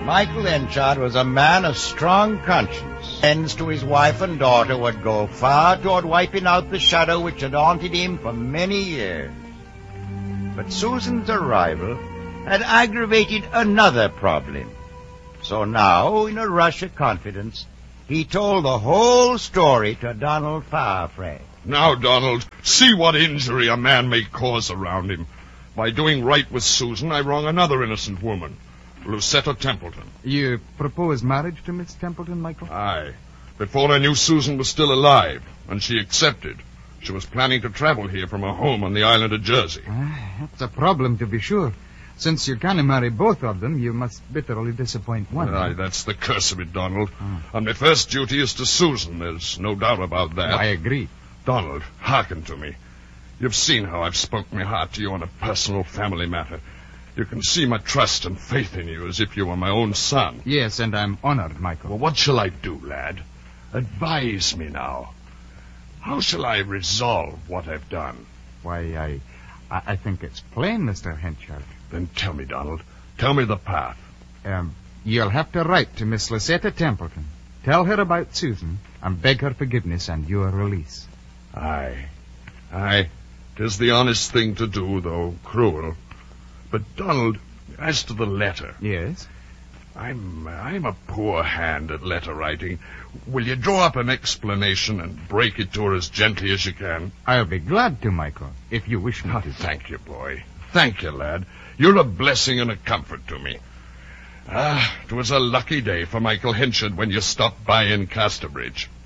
Michael Henchard was a man of strong conscience. Ends to his wife and daughter would go far toward wiping out the shadow which had haunted him for many years. But Susan's arrival had aggravated another problem. So now, in a rush of confidence, he told the whole story to Donald Farfrae. Now, Donald, see what injury a man may cause around him. By doing right with Susan, I wrong another innocent woman, Lucetta Templeton. You propose marriage to Miss Templeton, Michael? Aye. Before I knew Susan was still alive, and she accepted. She was planning to travel here from her home on the island of Jersey. That's a problem, to be sure. Since you can't marry both of them, you must bitterly disappoint one. Aye, that's the curse of it, Donald. And my first duty is to Susan. There's no doubt about that. I agree. Donald, hearken to me. You've seen how I've spoke my heart to you on a personal family matter. You can see my trust and faith in you as if you were my own son. Yes, and I'm honored, Michael. Well, what shall I do, lad? Advise me now. How shall I resolve what I've done? Why, I think it's plain, Mr. Henchard. Then tell me, Donald. Tell me the path. You'll have to write to Miss Lucetta Templeton. Tell her about Susan and beg her forgiveness and your release. Aye. 'Tis the honest thing to do, though cruel. But, Donald, as to the letter... Yes? I'm a poor hand at letter writing. Will you draw up an explanation and break it to her as gently as you can? I'll be glad to, Michael, if you wish me to. Thank you, boy. Thank you, lad. You're a blessing and a comfort to me. It was a lucky day for Michael Henchard when you stopped by in Casterbridge.